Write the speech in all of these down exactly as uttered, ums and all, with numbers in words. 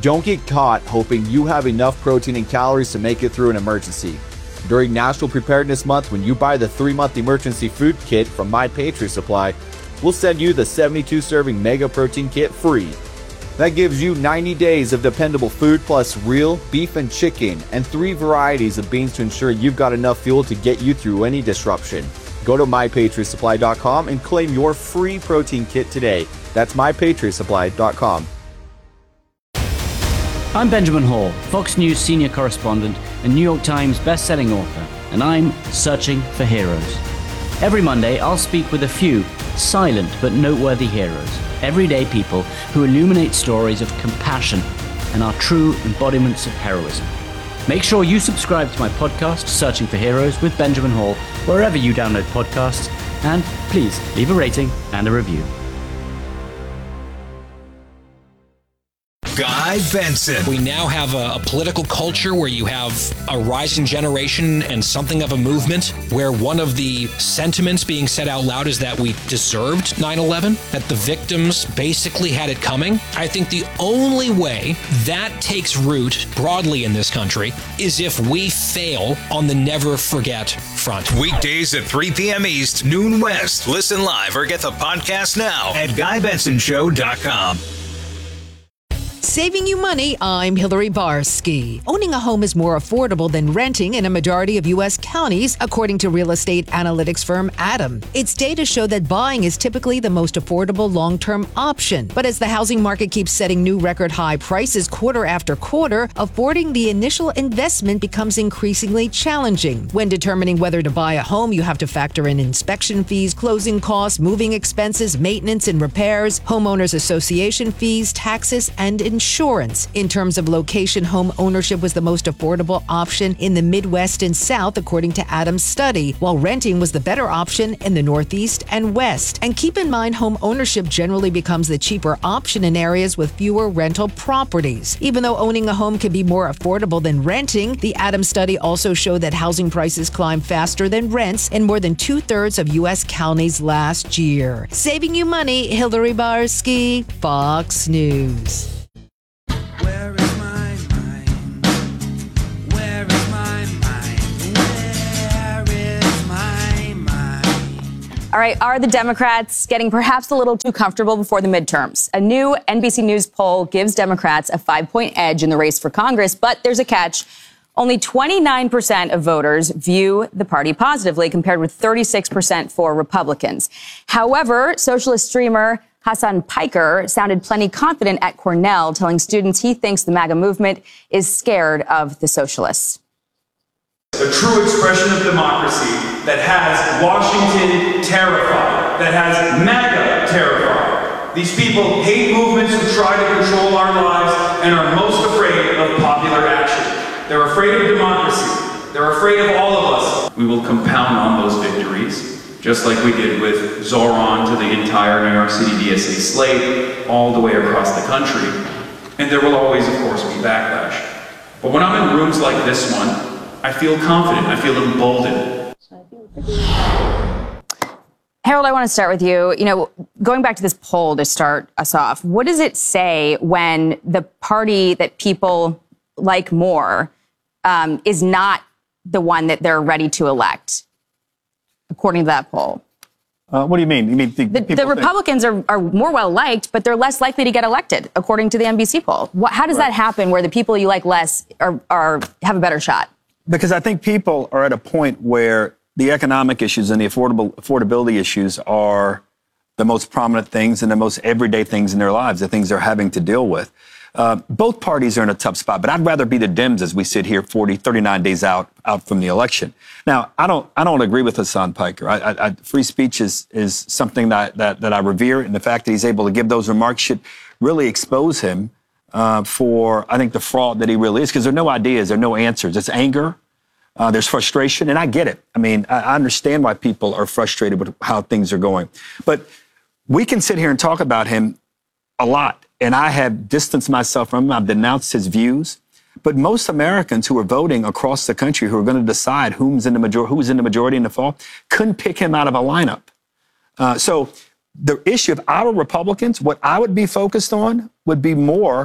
Don't get caught hoping you have enough protein and calories to make it through an emergency. During National Preparedness Month, when you buy the three-month emergency food kit from My Patriot Supply, we'll send you the seventy-two serving Mega Protein Kit free. That gives you ninety days of dependable food plus real beef and chicken and three varieties of beans to ensure you've got enough fuel to get you through any disruption. Go to my patriot supply dot com and claim your free protein kit today. That's my patriot supply dot com. I'm Benjamin Hall, Fox News senior correspondent and New York Times best-selling author, and I'm searching for heroes. Every Monday, I'll speak with a few silent but noteworthy heroes, everyday people who illuminate stories of compassion and are true embodiments of heroism. Make sure you subscribe to my podcast, Searching for Heroes with Benjamin Hall, wherever you download podcasts, and please leave a rating and a review. Guy Benson. We now have a, a political culture where you have a rising generation and something of a movement where one of the sentiments being said out loud is that we deserved nine eleven, that the victims basically had it coming. I think the only way that takes root broadly in this country is if we fail on the never forget front. Weekdays at three p.m. East, noon West. Listen live or get the podcast now at guy benson show dot com. Saving you money, I'm Hillary Barsky. Owning a home is more affordable than renting in a majority of U S counties, according to real estate analytics firm Adam. Its data show that buying is typically the most affordable long-term option. But as the housing market keeps setting new record high prices quarter after quarter, affording the initial investment becomes increasingly challenging. When determining whether to buy a home, you have to factor in inspection fees, closing costs, moving expenses, maintenance and repairs, homeowners association fees, taxes, and insurance. In terms of location, home ownership was the most affordable option in the Midwest and South, according to Adam's study, while renting was the better option in the Northeast and West. And keep in mind, home ownership generally becomes the cheaper option in areas with fewer rental properties. Even though owning a home can be more affordable than renting, the Adams study also showed that housing prices climbed faster than rents in more than two-thirds of U S counties last year. Saving you money, Hillary Barsky, Fox News. Where is my mind? Where is my mind? Where is my mind? All right, are the Democrats getting perhaps a little too comfortable before the midterms? A new N B C News poll gives Democrats a five-point edge in the race for Congress, but there's a catch. Only twenty-nine percent of voters view the party positively, compared with thirty-six percent for Republicans. However, socialist streamer Hassan Piker sounded plenty confident at Cornell, telling students he thinks the MAGA movement is scared of the socialists. A true expression of democracy that has Washington terrified, that has MAGA terrified. These people hate movements who try to control our lives and are most afraid of popular action. They're afraid of democracy. They're afraid of all of us. We will compound on those victories, just like we did with Zoran to the entire New York City D S A slate, all the way across the country. And there will always, of course, be backlash. But when I'm in rooms like this one, I feel confident, I feel emboldened. Harold, I want to start with you. You know, going back to this poll to start us off, what does it say when the party that people like more um, is not the one that they're ready to elect, according to that poll? Uh, what do you mean? You mean the, the, the Republicans are, are more well-liked, but they're less likely to get elected, according to the N B C poll. What, how does right. that happen where the people you like less are, are have a better shot? Because I think people are at a point where the economic issues and the affordable affordability issues are the most prominent things and the most everyday things in their lives, the things they're having to deal with. Uh, both parties are in a tough spot, but I'd rather be the Dems as we sit here forty, thirty-nine days out out from the election. Now, I don't I don't agree with Hassan Piker. I, I, I, free speech is is something that, that that I revere, and the fact that he's able to give those remarks should really expose him uh, for, I think, the fraud that he really is, because there are no ideas, there are no answers. It's anger, uh, there's frustration, and I get it. I mean, I, I understand why people are frustrated with how things are going. But we can sit here and talk about him a lot. And I have distanced myself from him. I've denounced his views. But most Americans who are voting across the country, who are going to decide who's in the major- who's in the majority in the fall, couldn't pick him out of a lineup. Uh, so the issue of our Republicans, what I would be focused on would be more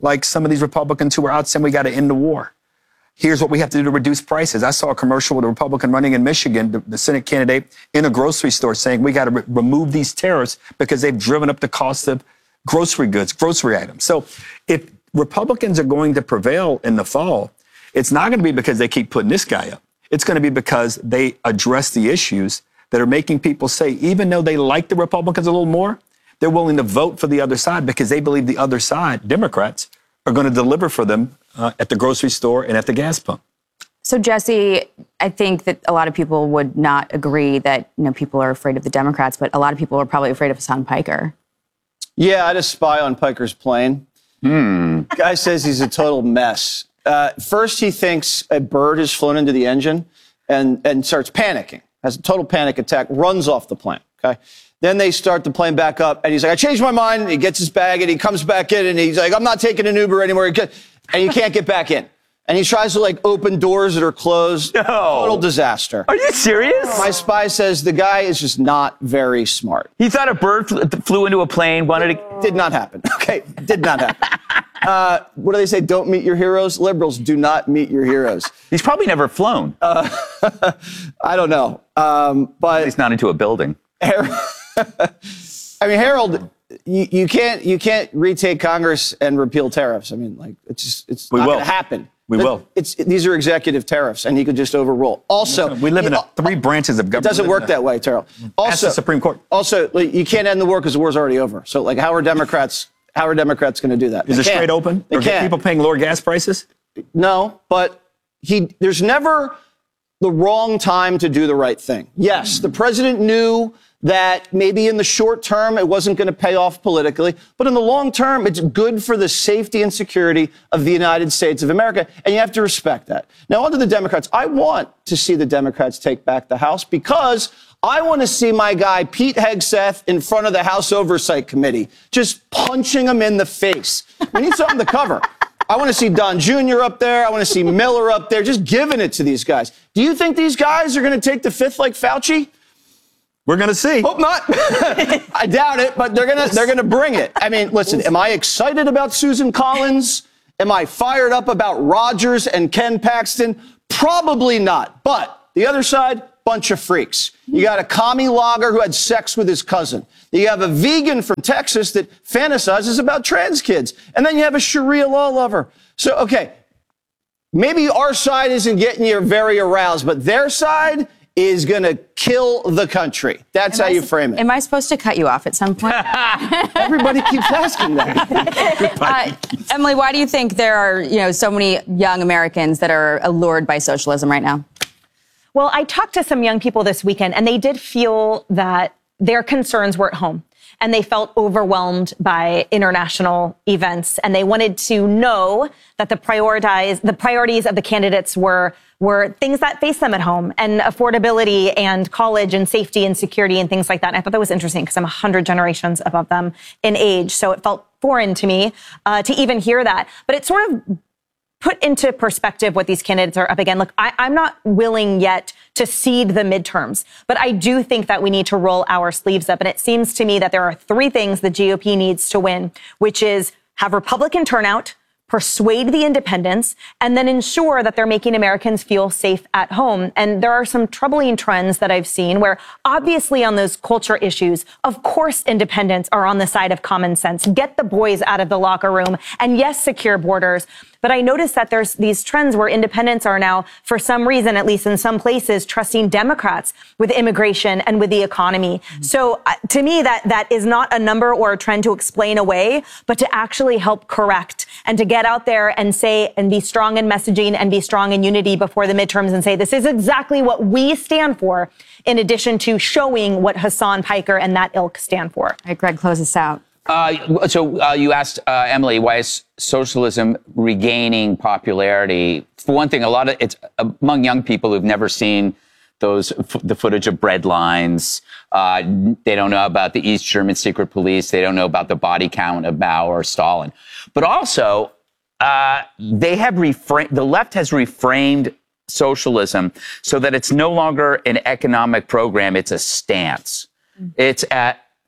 like some of these Republicans who are out saying we got to end the war. Here's what we have to do to reduce prices. I saw a commercial with a Republican running in Michigan, the, the Senate candidate, in a grocery store saying we got to re- remove these tariffs because they've driven up the cost of grocery goods, grocery items. So if Republicans are going to prevail in the fall, it's not going to be because they keep putting this guy up. It's going to be because they address the issues that are making people say, even though they like the Republicans a little more, they're willing to vote for the other side because they believe the other side, Democrats, are going to deliver for them uh, at the grocery store and at the gas pump. So, Jesse, I think that a lot of people would not agree that, you know, people are afraid of the Democrats, but a lot of people are probably afraid of Hassan Piker. Yeah, I had a spy on Piker's plane. Hmm. Guy says he's a total mess. Uh, first, he thinks a bird has flown into the engine and, and starts panicking, has a total panic attack, runs off the plane, okay? Then they start the plane back up, and he's like, I changed my mind. And he gets his bag, and he comes back in, and he's like, I'm not taking an Uber anymore. And you can't get back in. And he tries to, like, open doors that are closed. No. Total disaster. Are you serious? My spy says the guy is just not very smart. He thought a bird flew, flew into a plane, wanted to... Did not happen. Okay, did not happen. Uh, what do they say? Don't meet your heroes? Liberals do not meet your heroes. He's probably never flown. Uh, I don't know. Um, but he's not into a building. I mean, Harold, you, you can't you can't retake Congress and repeal tariffs. I mean, like it's just it's we not will. going to happen. We But will. It's these are executive tariffs, and he could just overrule. Also, we live in a, three branches of government. It doesn't work that way, Terrell. Also, Ask the Supreme Court. Also, like, you can't end the war because the war's already over. So, like, how are Democrats? How are Democrats going to do that? Is They it can't. straight open? They Or get can't. people paying lower gas prices? No, but he. There's never the wrong time to do the right thing. Yes, the president knew that maybe in the short term it wasn't going to pay off politically, but in the long term it's good for the safety and security of the United States of America, and you have to respect that. Now, onto the Democrats. I want to see the Democrats take back the House because I want to see my guy Pete Hegseth in front of the House Oversight Committee just punching him in the face. We need something to cover. I want to see Don Junior up there. I want to see Miller up there, just giving it to these guys. Do you think these guys are going to take the fifth like Fauci? We're going to see. Hope not. I doubt it, but they're going to they're going to bring it. I mean, listen, am I excited about Susan Collins? Am I fired up about Rogers and Ken Paxton? Probably not. But the other side, bunch of freaks. You got a commie logger who had sex with his cousin. You have a vegan from Texas that fantasizes about trans kids. And then you have a Sharia law lover. So, okay, maybe our side isn't getting you very aroused, but their side is going to kill the country. That's Am how I you s- frame it. Am I supposed to cut you off at some point? Everybody keeps asking that. uh, Emily, why do you think there are, you know, so many young Americans that are allured by socialism right now? Well, I talked to some young people this weekend, and they did feel that their concerns were at home. And they felt overwhelmed by international events, and they wanted to know that the prioritize the priorities of the candidates were were things that face them at home, and affordability and college and safety and security and things like that. And I thought that was interesting because I'm a hundred generations above them in age, so it felt foreign to me uh, to even hear that. But it sort of put into perspective what these candidates are up against. Look, I, I'm not willing yet to cede the midterms, but I do think that we need to roll our sleeves up. And it seems to me that there are three things the G O P needs to win, which is have Republican turnout, persuade the independents, and then ensure that they're making Americans feel safe at home. And there are some troubling trends that I've seen where obviously on those culture issues, of course, independents are on the side of common sense. Get the boys out of the locker room, and yes, secure borders. But I noticed that there's these trends where independents are now, for some reason, at least in some places, trusting Democrats with immigration and with the economy. Mm-hmm. So uh, to me, that that is not a number or a trend to explain away, but to actually help correct and to get out there and say and be strong in messaging and be strong in unity before the midterms and say, this is exactly what we stand for, in addition to showing what Hassan Piker and that ilk stand for. All right, Greg, close us out. Uh, so uh, you asked uh, Emily, why is socialism regaining popularity? For one thing, a lot of it's among young people who've never seen those f- the footage of bread lines. Uh, they don't know about the East German secret police. They don't know about the body count of Mao or Stalin. But also, uh, they have reframed. The left has reframed socialism so that it's no longer an economic program. It's a stance. Mm. It's at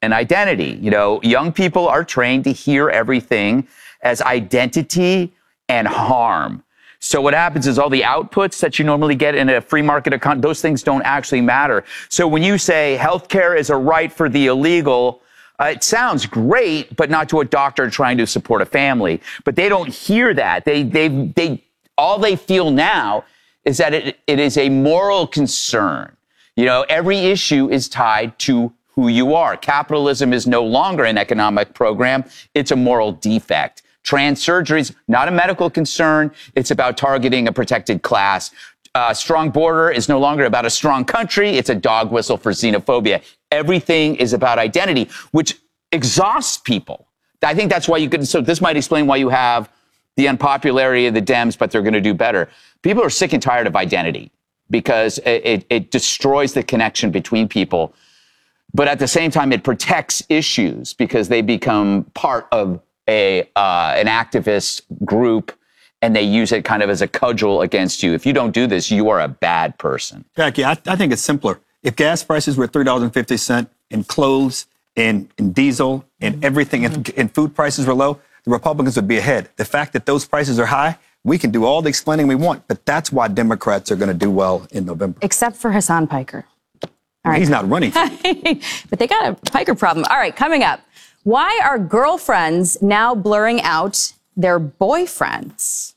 and identity. You know, young people are trained to hear everything as identity and harm. So what happens is all the outputs that you normally get in a free market economy, those things don't actually matter. So when you say healthcare is a right for the illegal, uh, it sounds great, but not to a doctor trying to support a family. But they don't hear that. They, they, they, all they feel now is that it, it is a moral concern. You know, every issue is tied to who you are. Capitalism is no longer an economic program. It's a moral defect. Trans surgery is not a medical concern. It's about targeting a protected class. Uh, strong border is no longer about a strong country. It's a dog whistle for xenophobia. Everything is about identity, which exhausts people. I think that's why you could, so this might explain why you have the unpopularity of the Dems, but they're going to do better. People are sick and tired of identity because it, it, it destroys the connection between people. But at the same time, it protects issues because they become part of a uh, an activist group, and they use it kind of as a cudgel against you. If you don't do this, you are a bad person. Jackie, I, I think it's simpler. If gas prices were three dollars and fifty cents and clothes and, and diesel and everything and, and food prices were low, the Republicans would be ahead. The fact that those prices are high, we can do all the explaining we want, but that's why Democrats are going to do well in November. Except for Hassan Piker. All right. He's not running. But they got a Piker problem. All right, coming up. Why are girlfriends now blurring out their boyfriends?